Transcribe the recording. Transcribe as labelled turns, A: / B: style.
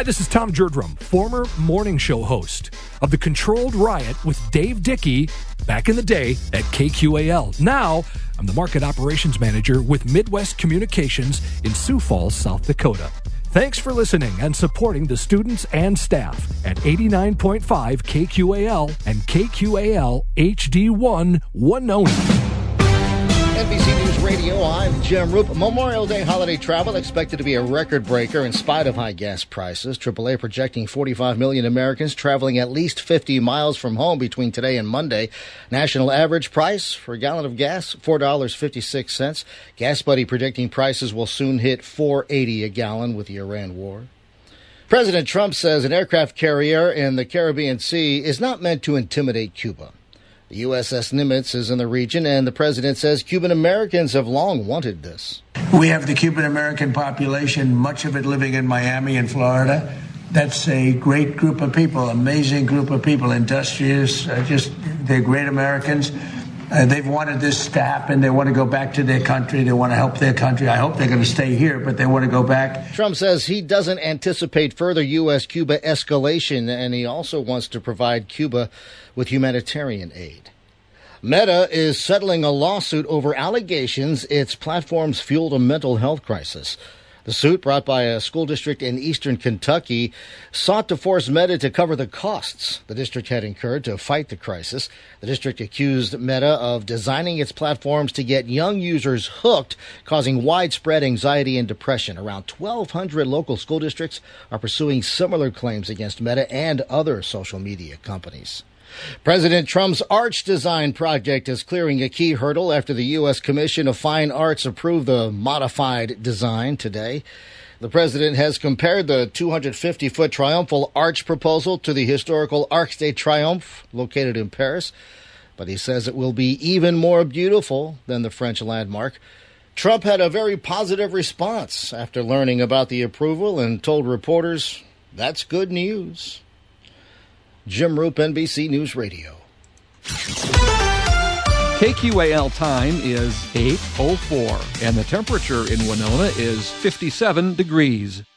A: Hi, this is Tom Jerdrum, former morning show host of The Controlled Riot with Dave Dickey back in the day at KQAL. Now, I'm the market operations manager with Midwest Communications in Sioux Falls, South Dakota. Thanks for listening and supporting the students and staff at 89.5 KQAL and KQAL HD1 Winona.
B: NBC News Radio, I'm Jim Roop. Memorial Day holiday travel expected to be a record breaker in spite of high gas prices. AAA projecting 45 million Americans traveling at least 50 miles from home between today and Monday. National average price for a gallon of gas, $4.56. Gas Buddy predicting prices will soon hit $4.80 a gallon with the Iran war. President Trump says an aircraft carrier in the Caribbean Sea is not meant to intimidate Cuba. The USS Nimitz is in the region, and the president says Cuban Americans have long wanted this.
C: We have the Cuban American population, much of it living in Miami and Florida. That's a great group of people, amazing group of people, industrious, they're great Americans. They've wanted this to happen. They want to go back to their country. They want to help their country. I hope they're going to stay here, but they want to go back.
B: Trump says he doesn't anticipate further U.S.-Cuba escalation, and he also wants to provide Cuba with humanitarian aid. Meta is settling a lawsuit over allegations its platforms fueled a mental health crisis. The suit, brought by a school district in eastern Kentucky, sought to force Meta to cover the costs the district had incurred to fight the crisis. The district accused Meta of designing its platforms to get young users hooked, causing widespread anxiety and depression. Around 1,200 local school districts are pursuing similar claims against Meta and other social media companies. President Trump's Arch Design project is clearing a key hurdle after the U.S. Commission of Fine Arts approved the modified design today. The president has compared the 250-foot triumphal arch proposal to the historical Arc de Triomphe located in Paris, but he says it will be even more beautiful than the French landmark. Trump had a very positive response after learning about the approval and told reporters, "That's good news." Jim Roop, NBC News Radio.
D: KQAL time is 8:04, and the temperature in Winona is 57 degrees.